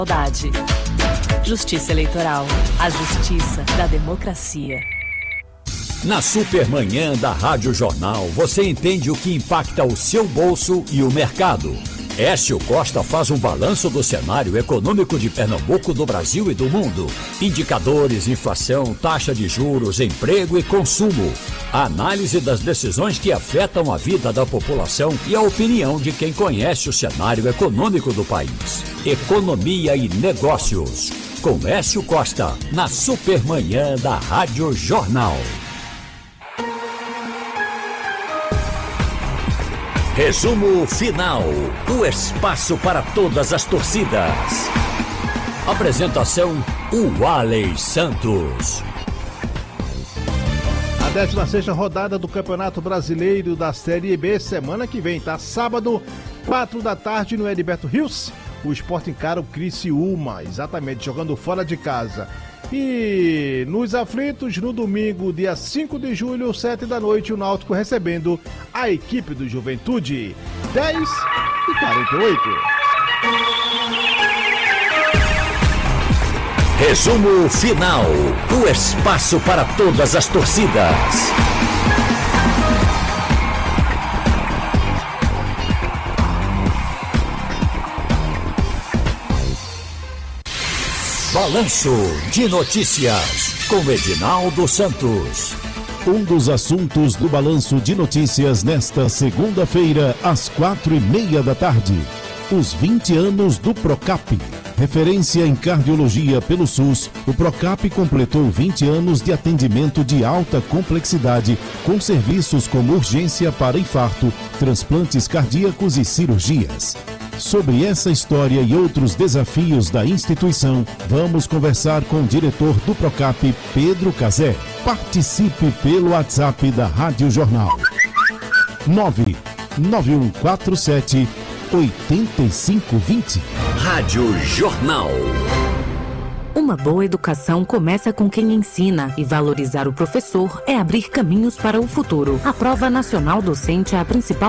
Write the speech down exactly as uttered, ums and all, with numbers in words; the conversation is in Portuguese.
Saudade. Justiça Eleitoral. A justiça da democracia. Na Supermanhã da Rádio Jornal, você entende o que impacta o seu bolso e o mercado. Écio Costa faz um balanço do cenário econômico de Pernambuco, do Brasil e do mundo. Indicadores, inflação, taxa de juros, emprego e consumo. A análise das decisões que afetam a vida da população e a opinião de quem conhece o cenário econômico do país. Economia e negócios. Com Écio Costa, na Supermanhã da Rádio Jornal. Resumo final. O espaço para todas as torcidas. Apresentação: Ualei Santos. A décima sexta rodada do Campeonato Brasileiro da Série B, semana que vem, tá? Sábado, quatro da tarde, no Heriberto Rios. O Sport encara o Criciúma, exatamente, jogando fora de casa. E nos aflitos, no domingo, dia cinco de julho, sete da noite, o Náutico recebendo a equipe do Juventude. dez e quarenta e oito. Resumo final. O espaço para todas as torcidas. Balanço de Notícias, com Edinaldo Santos. Um dos assuntos do Balanço de Notícias nesta segunda-feira, às quatro e meia da tarde. Os vinte anos do Procap. Referência em cardiologia pelo SUS, o Procap completou vinte anos de atendimento de alta complexidade, com serviços como urgência para infarto, transplantes cardíacos e cirurgias. Sobre essa história e outros desafios da instituição, vamos conversar com o diretor do Procap, Pedro Cazé. Participe pelo WhatsApp da Rádio Jornal. nove nove um quatro sete oito cinco dois zero. Rádio Jornal. Uma boa educação começa com quem ensina, e valorizar o professor é abrir caminhos para o futuro. A Prova Nacional Docente é a principal